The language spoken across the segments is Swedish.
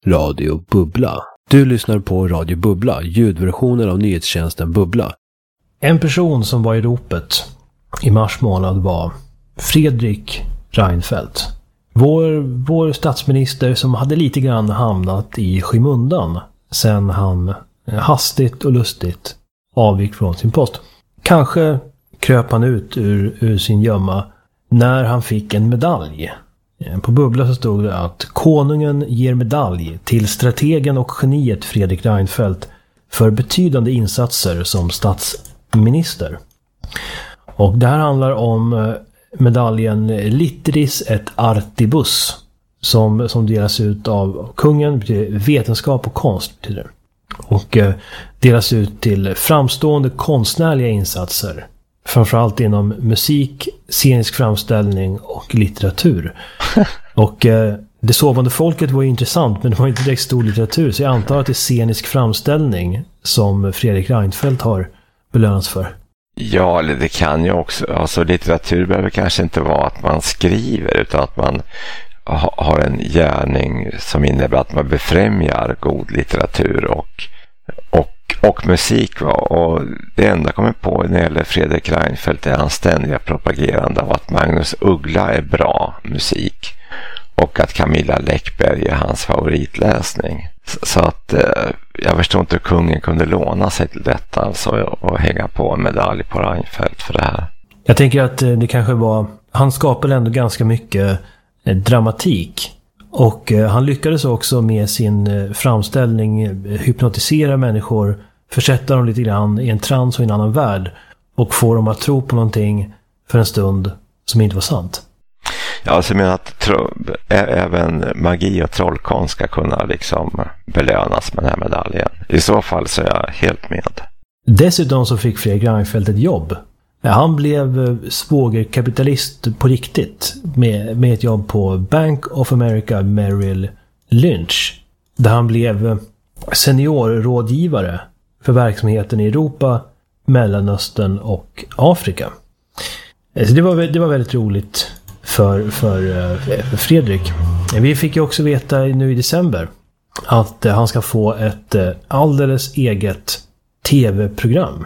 Radio Bubbla. Du lyssnar på Radio Bubbla, ljudversionen av nyhetstjänsten Bubbla. En person som var i ropet i mars månad var Fredrik Reinfeldt. Vår statsminister som hade lite grann hamnat i skymundan sen han hastigt och lustigt avgick från sin post. Kanske kröp han ut ur sin gömma när han fick en medalj. På Bubbla så stod det att konungen ger medalj till strategen och geniet Fredrik Reinfeldt för betydande insatser som statsminister. Och det här handlar om medaljen Litteris et Artibus som delas ut av kungen, betyder vetenskap och konst betyder det. Och delas ut till framstående konstnärliga insatser. Framförallt inom musik, scenisk framställning och litteratur. Och det sovande folket var ju intressant, men det var inte direkt stor litteratur. Så jag antar att det är scenisk framställning som Fredrik Reinfeldt har belönats för. Ja, eller det kan ju också. Alltså litteratur behöver kanske inte vara att man skriver, utan att man har en gärning som innebär att man befrämjar god litteratur och musik. Och det enda jag kommer på när det gäller Fredrik Reinfeldt är hans ständiga propagerande av att Magnus Uggla är bra musik och att Camilla Läckberg är hans favoritläsning. Så att jag förstår inte hur kungen kunde låna sig till detta alltså, och hänga på en medalj på Reinfeldt för det här. Jag tänker att det kanske var, han skapade ändå ganska mycket dramatik. Och han lyckades också med sin framställning hypnotisera människor, försätta dem lite grann i en trans och en annan värld och få dem att tro på någonting för en stund som inte var sant. Ja, alltså jag menar att även magi och trollkonst ska kunna liksom belönas med den här medaljen. I så fall så är jag helt med. Dessutom så fick Fredrik Reinfeldt ett jobb. Han blev svågerkapitalist på riktigt med ett jobb på Bank of America Merrill Lynch, där han blev seniorrådgivare för verksamheten i Europa, Mellanöstern och Afrika. Så det var väldigt roligt för Fredrik. Vi fick ju också veta nu i december att han ska få ett alldeles eget tv-program.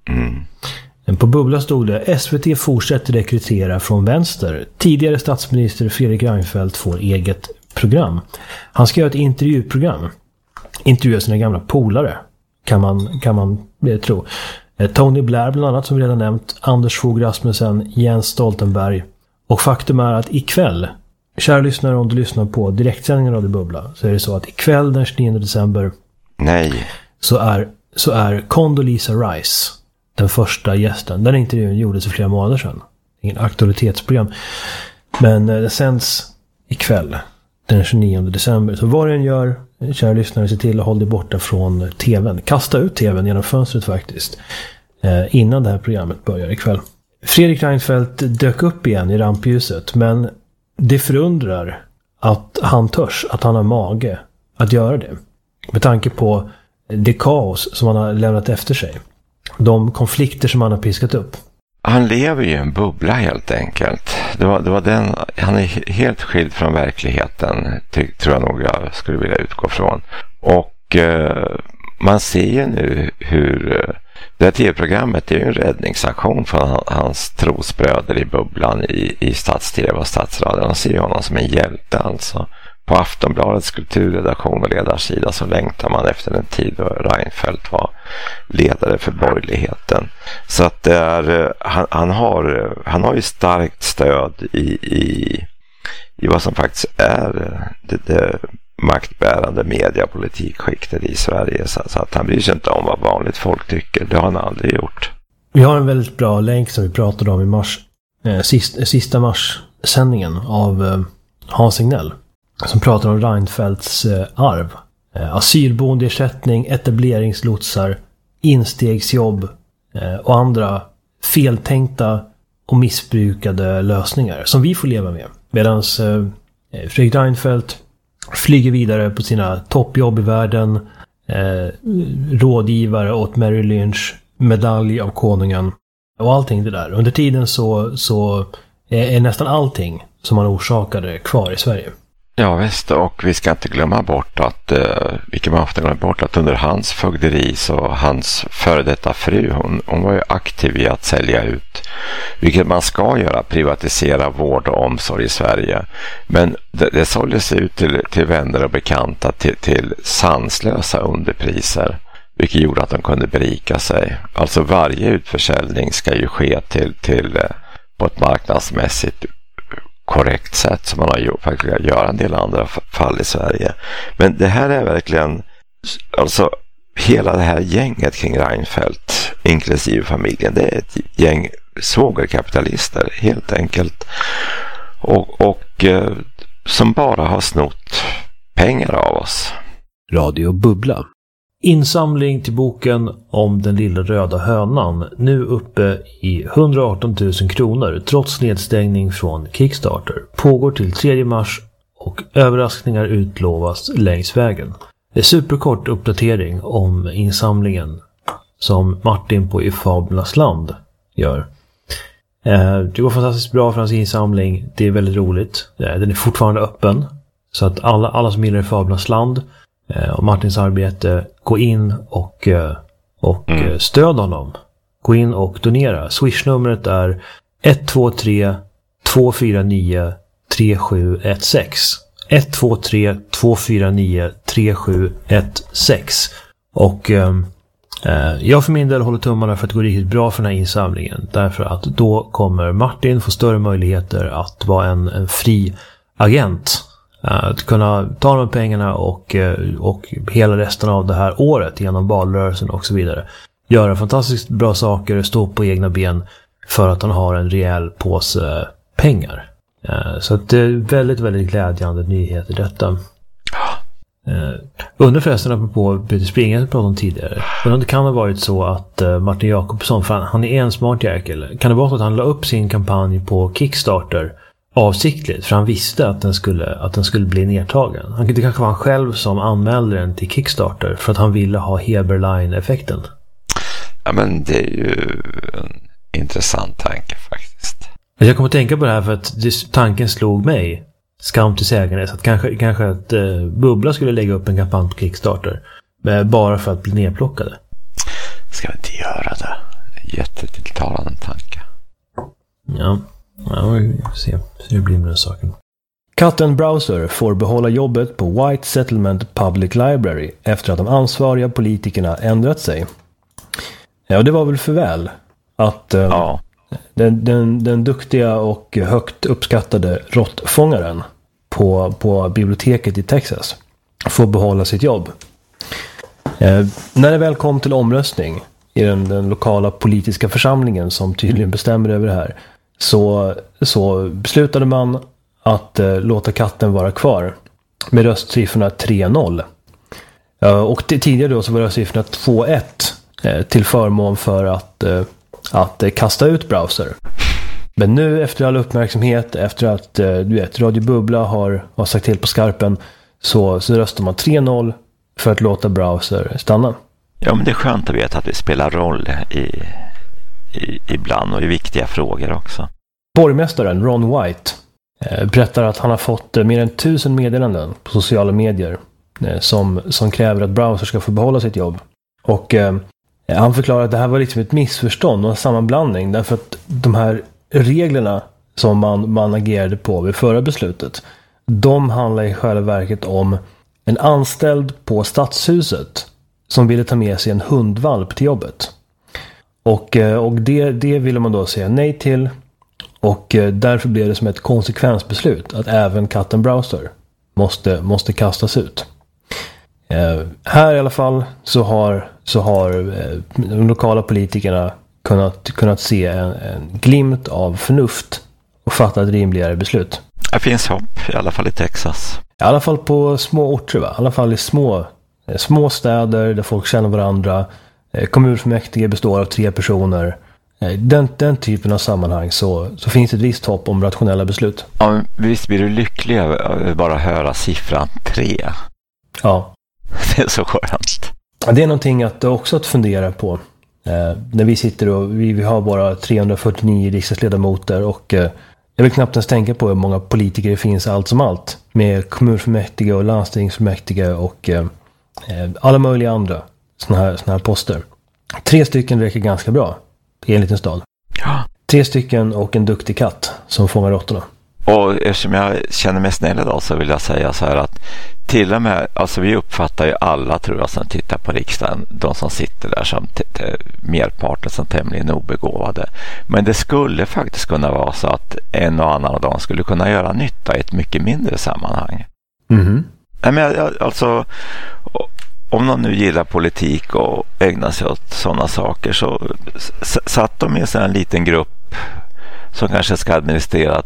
På Bubbla stod det: SVT fortsätter rekrytera från vänster. Tidigare statsminister Fredrik Reinfeldt får eget program. Han ska göra ett intervjuprogram. Intervjua sina gamla polare, kan man tro. Tony Blair bland annat, som vi redan nämnt, Anders Fogh Rasmussen, Jens Stoltenberg. Och faktum är att ikväll, kära lyssnare, om du lyssnar på direktsändningen av Radio Bubbla, så är det så att ikväll den 29 december så är Condoleezza Rice den första gästen. Den intervjun gjordes för flera månader sedan. Ingen aktualitetsprogram. Men det sänds ikväll den 29 december. Så vad den gör, kära lyssnare, se till att hålla dig borta från tvn. Kasta ut tvn genom fönstret faktiskt. Innan det här programmet börjar ikväll. Fredrik Reinfeldt dök upp igen i rampljuset. Men det förundrar att han törs, att han har mage att göra det. Med tanke på det kaos som han har lämnat efter sig. De konflikter som han har piskat upp. Han lever ju i en bubbla helt enkelt. Det var den, han är helt skild från verkligheten, tror jag nog jag skulle vilja utgå från. Och man ser ju nu hur det här tv-programmet är ju en räddningsaktion från hans trosbröder i bubblan i stats-tv och statsradion. De ser ju honom som en hjälte alltså. På Aftonbladets kulturredaktion och ledarsida så längtar man efter en tid då Reinfeldt var ledare för borgerligheten. Så att det är, han har ju starkt stöd i vad som faktiskt är det maktbärande mediepolitikskiktet i Sverige. Så att han bryr sig inte om vad vanligt folk tycker. Det har han aldrig gjort. Vi har en väldigt bra länk som vi pratade om i mars. Sista mars-sändningen av Hans Signell. Som pratar om Reinfeldts arv. Asylboendeersättning, etableringslotsar, instegsjobb och andra feltänkta och missbrukade lösningar som vi får leva med. Medan Fredrik Reinfeldt flyger vidare på sina toppjobb i världen, rådgivare åt Merrill Lynch, medalj av konungen och allting det där. Under tiden så är nästan allting som han orsakade kvar i Sverige. Ja visst, och vi ska inte glömma bort att, vilket man ofta glömmer bort, att under hans fögderi så hans före detta fru, hon var ju aktiv i att sälja ut, vilket man ska göra, privatisera vård och omsorg i Sverige. Men det såldes ut till vänner och bekanta till sanslösa underpriser, vilket gjorde att de kunde berika sig. Alltså varje utförsäljning ska ju ske till på ett marknadsmässigt korrekt sätt som man har gjort för att göra en del andra fall i Sverige. Men det här är verkligen, alltså hela det här gänget kring Reinfeldt inklusive familjen, det är ett gäng svågerkapitalister helt enkelt, och som bara har snott pengar av oss. Radio Bubbla. Insamling till boken om den lilla röda hönan, nu uppe i 118 000 kronor trots nedstängning från Kickstarter, pågår till 3 mars och överraskningar utlovas längs vägen. Det är superkort uppdatering om insamlingen som Martin på I Fablernas land gör. Det går fantastiskt bra för hans insamling, det är väldigt roligt. Den är fortfarande öppen, så att alla som gillar I Fablernas land och Martins arbete, gå in och stöd honom. Gå in och donera. Swish-numret är 123 249 3716. 123 249 3716. Och jag för min del håller tummarna för att det går riktigt bra för den här insamlingen. Därför att då kommer Martin få större möjligheter att vara en fri agent. Att kunna ta de här pengarna och hela resten av det här året genom valrörelsen och så vidare. Göra fantastiskt bra saker, stå på egna ben för att han har en rejäl påse pengar. Så att det är väldigt, väldigt glädjande nyheter detta. Undrar förresten apropå Peter Springer som pratade om tidigare. Men det kan ha varit så att Martin Jakobsson, för han är en smart jäkel. Kan det vara så att han la upp sin kampanj på Kickstarter avsiktligt, för han visste att den skulle bli nedtagen. Det kanske var han själv som anmälde den till Kickstarter för att han ville ha Heberlein-effekten. Ja, men det är ju en intressant tanke faktiskt. Jag kommer att tänka på det här för att tanken slog mig, skam till sägandes, att kanske att Bubbla skulle lägga upp en kampanj på Kickstarter bara för att bli nedplockade. Ska vi inte göra det? Jättetilltalande tanke. Ja, vi får se hur det blir med den saken. Katten Browser får behålla jobbet på White Settlement Public Library efter att de ansvariga politikerna ändrat sig. Ja, det var väl för väl att den duktiga och högt uppskattade råttfångaren på biblioteket i Texas får behålla sitt jobb. När det väl kom till omröstning i den lokala politiska församlingen som tydligen bestämmer över det här, så beslutade man att låta katten vara kvar med röstsiffrorna 3-0. Och tidigare då så var röstsiffrorna 2-1 till förmån för att kasta ut Browser. Men nu efter all uppmärksamhet, efter att Radio Bubbla har sagt till på skarpen, så röstar man 3-0 för att låta Browser stanna. Ja, men det är skönt att veta att vi spelar roll ibland och i viktiga frågor också. Borgmästaren Ron White berättar att han har fått mer än 1000 meddelanden på sociala medier som kräver att Browser ska få behålla sitt jobb. Och han förklarar att det här var liksom ett missförstånd och en sammanblandning, därför att de här reglerna som man agerade på vid förra beslutet, de handlar i själva verket om en anställd på Stadshuset som ville ta med sig en hundvalp till jobbet. Och det ville man då säga nej till, och därför blev det som ett konsekvensbeslut att även katten Browser måste kastas ut. Här i alla fall så har de lokala politikerna kunnat se en glimt av förnuft och fatta ett rimligare beslut. Det finns hopp, i alla fall i Texas. I alla fall på små orter, va? I alla fall i små städer där folk känner varandra. Kommunfullmäktige består av 3 personer. Den typen av sammanhang så finns ett visst hopp om rationella beslut. Ja, visst blir du lycklig över bara höra siffran 3. Ja. Det är så skönt. Det är någonting att fundera på. När vi sitter och vi har bara 349 riksdagsledamöter, och jag vill knappt ens tänka på hur många politiker det finns allt som allt. med kommunfullmäktige och landstingsfullmäktige och alla möjliga andra såna här poster. 3 stycken räcker ganska bra i en liten stad. Ja. 3 stycken och en duktig katt som fångar råttorna. Och eftersom jag känner mig snäll idag så vill jag säga så här att till och med, alltså vi uppfattar ju alla tror jag som tittar på riksdagen, de som sitter där som merparten som tämligen obegåvade. Men det skulle faktiskt kunna vara så att en och annan av dem skulle kunna göra nytta i ett mycket mindre sammanhang. Mhm. Nej, men alltså om någon nu gillar politik och ägnar sig åt sådana saker så satt de i en liten grupp som kanske ska administrera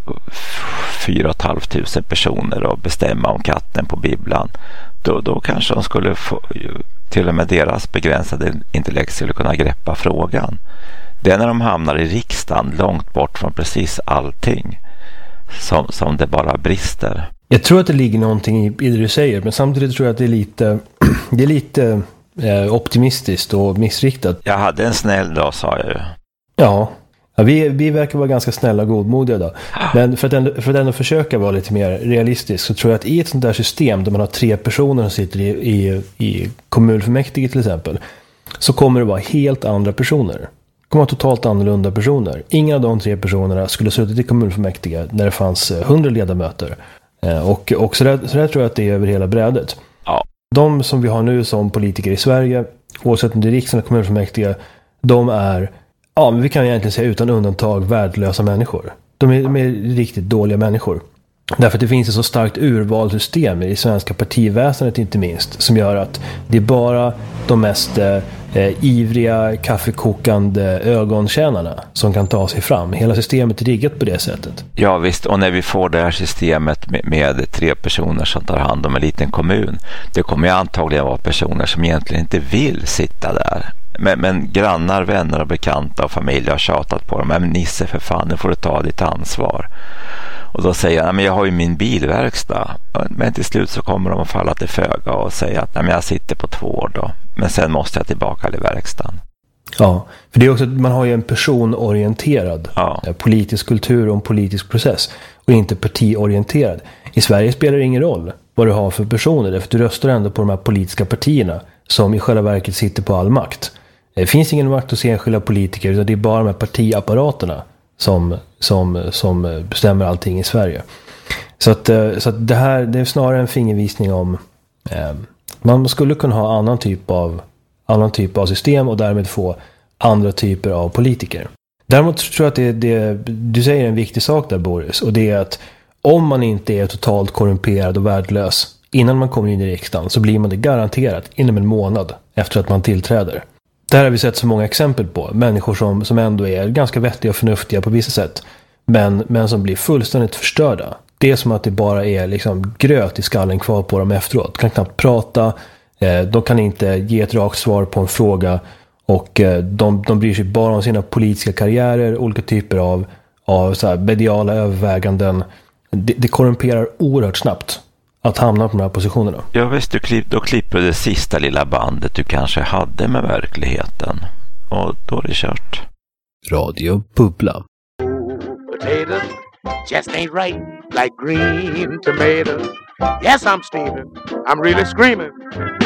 4 500 personer och bestämma om katten på bibblan. Då kanske de skulle få, till och med deras begränsade intellekt skulle kunna greppa frågan. Det är när de hamnar i riksdagen långt bort från precis allting som det bara brister. Jag tror att det ligger någonting i det du säger, men samtidigt tror jag att det är lite optimistiskt och missriktat. Jag hade en snäll dag, sa jag ju. Ja, vi verkar vara ganska snälla och godmodiga då. Men för att ändå försöka vara lite mer realistisk så tror jag att i ett sånt där system där man har 3 personer som sitter i kommunfullmäktige till exempel, så kommer det vara helt andra personer. Det kommer vara totalt annorlunda personer. Ingen av de 3 personerna skulle suttit i kommunfullmäktige när det fanns 100 ledamöter. Och så där tror jag att det är över hela brädet. Ja. De som vi har nu som politiker i Sverige, oavsett om det är riksdagen eller kommunfullmäktige, de är, ja, men vi kan egentligen säga utan undantag värdelösa människor. De är riktigt dåliga människor. Därför att det finns ett så starkt urvalssystem i svenska partiväsendet inte minst, som gör att det är bara de mest ivriga, kaffekokande ögontjänarna som kan ta sig fram. Hela systemet är riggat på det sättet. Ja visst, och när vi får det här systemet med 3 personer som tar hand om en liten kommun, det kommer ju antagligen vara personer som egentligen inte vill sitta där. Men grannar, vänner och bekanta och familj har tjatat på dem. Men Nisse, för fan, nu får du ta ditt ansvar. Och då säger han, men jag har ju min bilverkstad. Men till slut så kommer de att falla till föga och säga att nej, men jag sitter på 2 år då. Men sen måste jag tillbaka till verkstaden. Ja, för det är också att man har ju en personorienterad politisk kultur och en politisk process. Och inte partiorienterad. I Sverige spelar det ingen roll vad du har för personer. Därför att du röstar ändå på de här politiska partierna som i själva verket sitter på all makt. Det finns ingen makt hos enskilda politiker, utan det är bara de här partiapparaterna som bestämmer allting i Sverige. Så att det här, det är snarare en fingervisning om man skulle kunna ha annan typ av system och därmed få andra typer av politiker. Däremot tror jag att du säger en viktig sak där, Boris, och det är att om man inte är totalt korrumperad och värdelös innan man kommer in i riksdagen, så blir man det garanterat inom en månad efter att man tillträder. Där har vi sett så många exempel på människor som ändå är ganska vettiga och förnuftiga på vissa sätt, men som blir fullständigt förstörda. Det är som att det bara är liksom gröt i skallen kvar på dem efteråt. De kan knappt prata, de kan inte ge ett rakt svar på en fråga, och de bryr sig bara om sina politiska karriärer, olika typer av så här mediala överväganden. Det korrumperar oerhört snabbt att hamna på de här positionerna. Ja visst, då klipper du det sista lilla bandet du kanske hade med verkligheten. Och då är det kört. Radio Bubbla. Potatoes just ain't right like green tomatoes. Yes, I'm steaming. I'm really screaming.